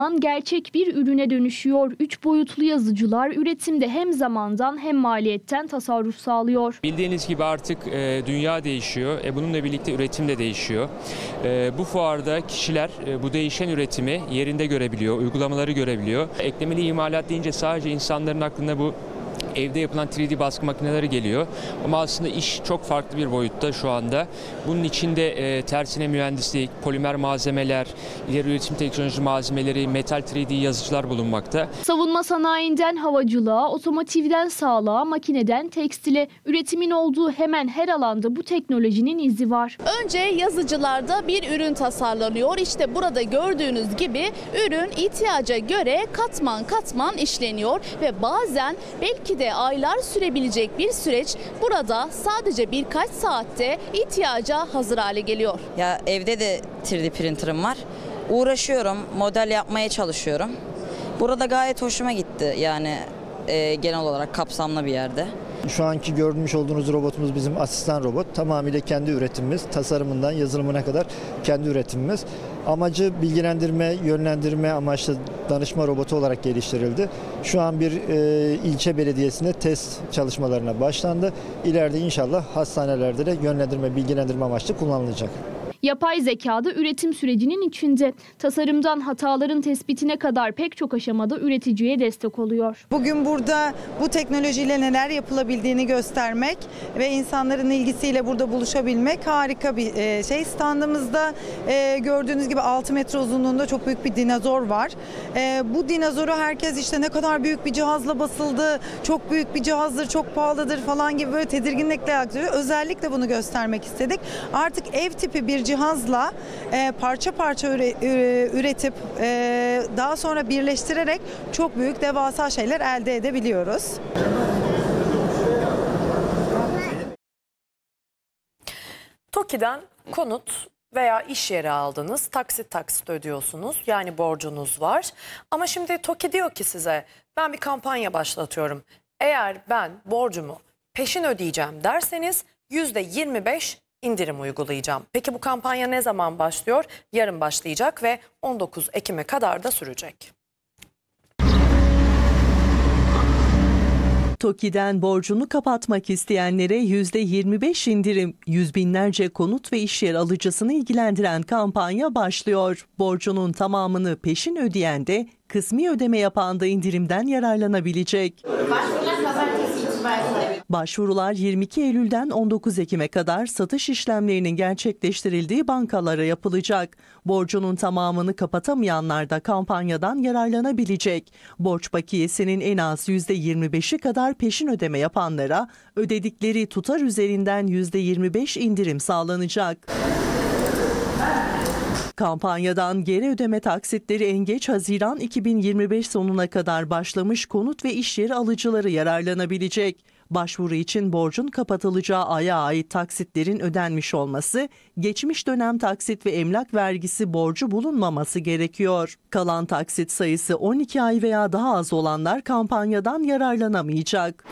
gerçek bir ürüne dönüşüyor. 3 boyutlu yazıcılar üretimde hem zamandan hem maliyetten tasarruf sağlıyor. Bildiğiniz gibi artık dünya değişiyor. Bununla birlikte üretim de değişiyor. Bu fuarda kişiler bu değişen üretimi yerinde görebiliyor, uygulamaları görebiliyor. Eklemeli imalat deyince sadece insanların aklına bu evde yapılan 3D baskı makineleri geliyor. Ama aslında iş çok farklı bir boyutta şu anda. Bunun içinde tersine mühendislik, polimer malzemeler, ileri üretim teknoloji malzemeleri, metal 3D yazıcılar bulunmakta. Savunma sanayinden havacılığa, otomotivden sağlığa, makineden tekstile, üretimin olduğu hemen her alanda bu teknolojinin izi var. Önce yazıcılarda bir ürün tasarlanıyor. İşte burada gördüğünüz gibi ürün ihtiyaca göre katman katman işleniyor ve bazen belki de aylar sürebilecek bir süreç burada sadece birkaç saatte ihtiyaca hazır hale geliyor. Ya evde de 3D printer'ım var. Uğraşıyorum, model yapmaya çalışıyorum. Burada gayet hoşuma gitti yani genel olarak kapsamlı bir yerde. Şu anki görmüş olduğunuz robotumuz bizim asistan robot. Tamamıyla kendi üretimimiz. Tasarımından yazılımına kadar kendi üretimimiz. Amacı bilgilendirme, yönlendirme amaçlı danışma robotu olarak geliştirildi. Şu an bir ilçe belediyesinde test çalışmalarına başlandı. İleride inşallah hastanelerde de yönlendirme, bilgilendirme amaçlı kullanılacak. Yapay zekada üretim sürecinin içinde. Tasarımdan hataların tespitine kadar pek çok aşamada üreticiye destek oluyor. Bugün burada bu teknolojiyle neler yapılabildiğini göstermek ve insanların ilgisiyle burada buluşabilmek harika bir şey. Standımızda gördüğünüz gibi 6 metre uzunluğunda çok büyük bir dinozor var. Bu dinozoru herkes işte ne kadar büyük bir cihazla basıldı, çok büyük bir cihazdır, çok pahalıdır falan gibi böyle tedirginlikle yaklaşıyor. Özellikle bunu göstermek istedik. Artık ev tipi bir cihazla parça parça üretip daha sonra birleştirerek çok büyük devasa şeyler elde edebiliyoruz. TOKİ'den konut veya iş yeri aldınız, taksit ödüyorsunuz, yani borcunuz var. Ama şimdi TOKİ diyor ki size, ben bir kampanya başlatıyorum. Eğer ben borcumu peşin ödeyeceğim derseniz %25 indirim uygulayacağım. Peki bu kampanya ne zaman başlıyor? Yarın başlayacak ve 19 Ekim'e kadar da sürecek. TOKİ'den borcunu kapatmak isteyenlere %25 indirim, yüz binlerce konut ve iş yer alıcısını ilgilendiren kampanya başlıyor. Borcunun tamamını peşin ödeyen de kısmi ödeme yapan da indirimden yararlanabilecek. Başvurular 22 Eylül'den 19 Ekim'e kadar satış işlemlerinin gerçekleştirildiği bankalara yapılacak. Borcunun tamamını kapatamayanlar da kampanyadan yararlanabilecek. Borç bakiyesinin en az %25'i kadar peşin ödeme yapanlara ödedikleri tutar üzerinden %25 indirim sağlanacak. Kampanyadan geri ödeme taksitleri en geç Haziran 2025 sonuna kadar başlamış konut ve iş yeri alıcıları yararlanabilecek. Başvuru için borcun kapatılacağı aya ait taksitlerin ödenmiş olması, geçmiş dönem taksit ve emlak vergisi borcu bulunmaması gerekiyor. Kalan taksit sayısı 12 ay veya daha az olanlar kampanyadan yararlanamayacak.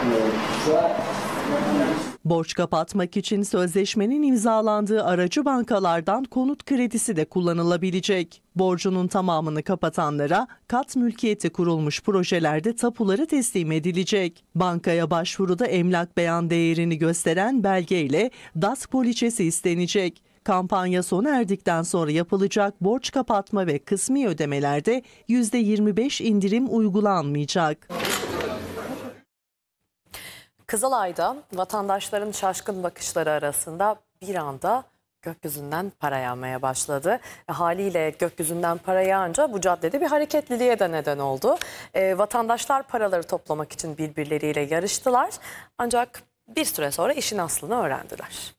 Borç kapatmak için sözleşmenin imzalandığı aracı bankalardan konut kredisi de kullanılabilecek. Borcunun tamamını kapatanlara kat mülkiyeti kurulmuş projelerde tapuları teslim edilecek. Bankaya başvuruda emlak beyan değerini gösteren belgeyle DASK poliçesi istenecek. Kampanya sona erdikten sonra yapılacak borç kapatma ve kısmi ödemelerde %25 indirim uygulanmayacak. Kızılay'da vatandaşların şaşkın bakışları arasında bir anda gökyüzünden para yağmaya başladı. Haliyle gökyüzünden para yağınca bu caddede bir hareketliliğe de neden oldu. Vatandaşlar paraları toplamak için birbirleriyle yarıştılar. Ancak bir süre sonra işin aslını öğrendiler.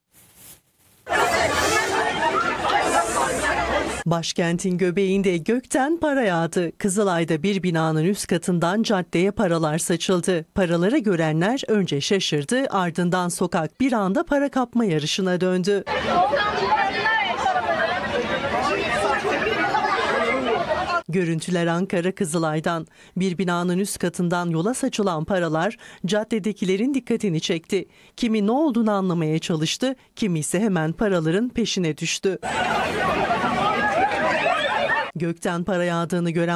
Başkentin göbeğinde gökten para yağdı. Kızılay'da bir binanın üst katından caddeye paralar saçıldı. Paraları görenler önce şaşırdı, ardından sokak bir anda para kapma yarışına döndü. Görüntüler Ankara Kızılay'dan. Bir binanın üst katından yola saçılan paralar caddedekilerin dikkatini çekti. Kimi ne olduğunu anlamaya çalıştı, kimi ise hemen paraların peşine düştü. Gökten para yağdığını gören